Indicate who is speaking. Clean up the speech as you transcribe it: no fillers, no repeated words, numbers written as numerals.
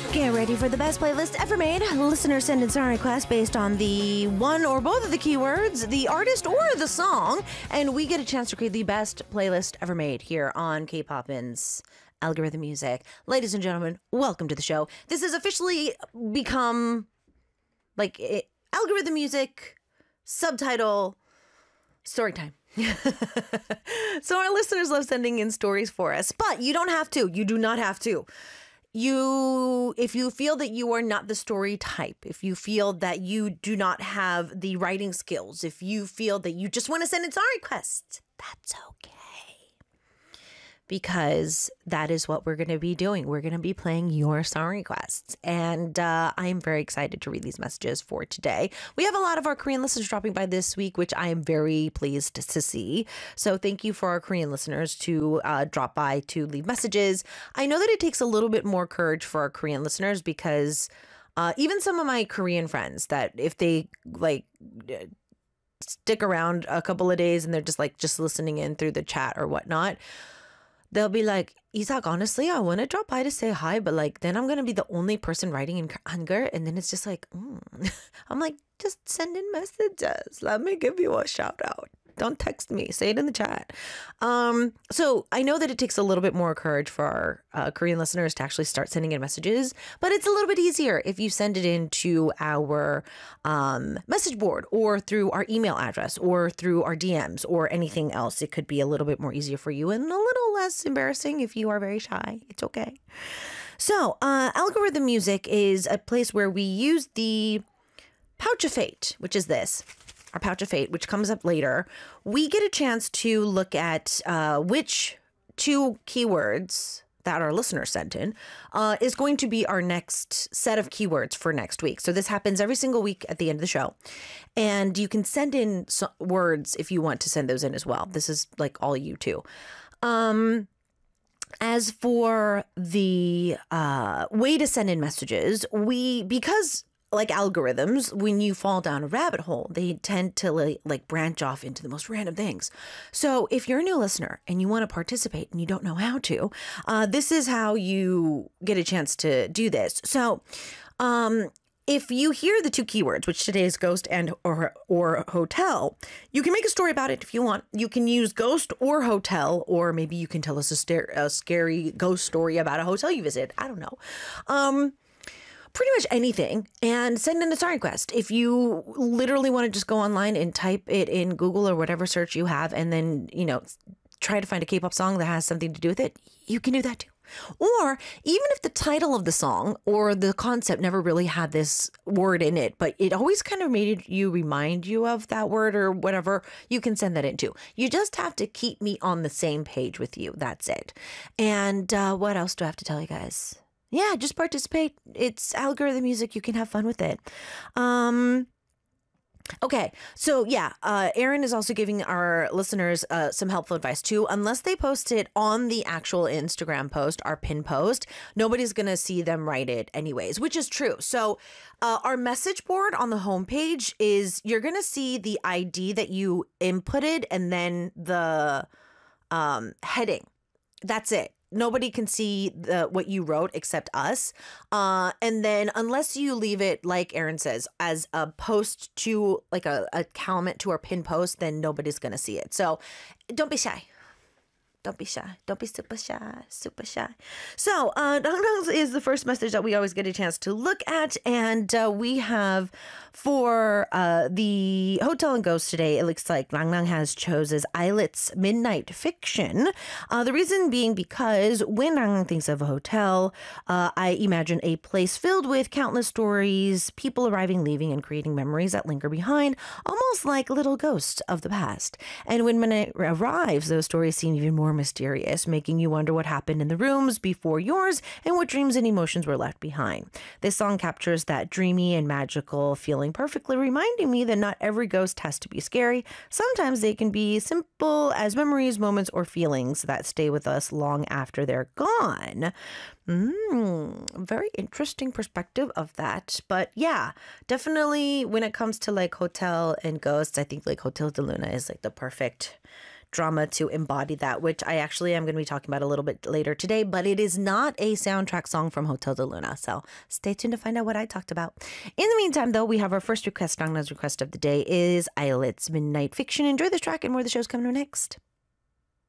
Speaker 1: Get ready for the best playlist ever made. Listeners send in song requests based on the one or both of the keywords, the artist, or the song, and we get a chance to create the best playlist ever made here on K-Poppin's Algorithm Music. Ladies and gentlemen, welcome to the show. This has officially become Algorithm Music subtitle story time. So our listeners love sending in stories for us, but you don't have to. You do not have to. If you feel that you are not the story type, if you feel that you do not have the writing skills, if you feel that you just want to send in song requests, that's okay. Because that is what we're going to be doing. We're going to be playing your song requests. And I'm very excited to read these messages for today. We have a lot of our Korean listeners dropping by this week, which I am very pleased to see. So thank you for our Korean listeners to drop by to leave messages. I know that it takes a little bit more courage for our Korean listeners because even some of my Korean friends, that if they stick around a couple of days and they're just listening in through the chat or whatnot, they'll be like, Isak, honestly, I want to drop by to say hi, but then I'm going to be the only person writing in Hangul. And then it's just I'm like, just send in messages. Let me give you a shout out. Don't text me. Say it in the chat. So I know that it takes a little bit more courage for our Korean listeners to actually start sending in messages, but it's a little bit easier if you send it into our message board or through our email address or through our DMs or anything else. It could be a little bit more easier for you and a little less embarrassing if you are very shy. It's okay. So Algorithm Music is a place where we use the Pouch of Fate, which is this. Our Pouch of Fate, which comes up later. We get a chance to look at which two keywords that our listeners sent in is going to be our next set of keywords for next week. So this happens every single week at the end of the show. And you can send in words if you want to send those in as well. This is all you too. As for the way to send in messages, because like algorithms, when you fall down a rabbit hole, they tend to branch off into the most random things. So if you're a new listener and you want to participate and you don't know how to, this is how you get a chance to do this. So if you hear the two keywords, which today is ghost and or hotel, you can make a story about it if you want. You can use ghost or hotel, or maybe you can tell us a scary ghost story about a hotel you visit. I don't know. Pretty much anything, and send in a song request. If you literally want to just go online and type it in Google or whatever search you have, and then, try to find a K-pop song that has something to do with it, you can do that too. Or even if the title of the song or the concept never really had this word in it, but it always kind of remind you of that word or whatever, you can send that in too. You just have to keep me on the same page with you. That's it. And what else do I have to tell you guys? Yeah, just participate. It's Algorithm Music. You can have fun with it. Okay, so yeah, Aaron is also giving our listeners some helpful advice too. Unless they post it on the actual Instagram post, our pin post, nobody's going to see them write it anyways, which is true. So our message board on the homepage you're going to see the ID that you inputted and then the heading. That's it. Nobody can see what you wrote except us. And then unless you leave it, like Aaron says, as a post to a comment to our pin post, then nobody's going to see it. So don't be shy. Don't be shy. Don't be super shy. Super shy. So, Dangdang's is the first message that we always get a chance to look at. And we have for the Hotel and Ghost today, it looks like Dangdang has chosen Eilit's Midnight Fiction. The reason being because when Dangdang thinks of a hotel, I imagine a place filled with countless stories, people arriving, leaving, and creating memories that linger behind, almost like little ghosts of the past. And when midnight arrives, those stories seem even more mysterious, making you wonder what happened in the rooms before yours and what dreams and emotions were left behind. This song captures that dreamy and magical feeling perfectly, reminding me that not every ghost has to be scary. Sometimes they can be simple as memories, moments, or feelings that stay with us long after they're gone. Very interesting perspective of that. But yeah, definitely when it comes to hotel and ghosts, I think Hotel de Luna is the perfect drama to embody that, which I actually am going to be talking about a little bit later today, but it is not a soundtrack song from Hotel de Luna. So stay tuned to find out what I talked about. In the meantime, though, we have our first request. Agna's request of the day is Islet's Midnight Fiction. Enjoy this track and more of the show's coming up next.